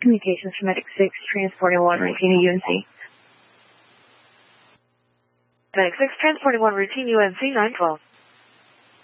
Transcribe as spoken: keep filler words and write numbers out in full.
Communications from Medic six, transporting one, routine U N C. Medic six, transporting one, routine U N C nine twelve.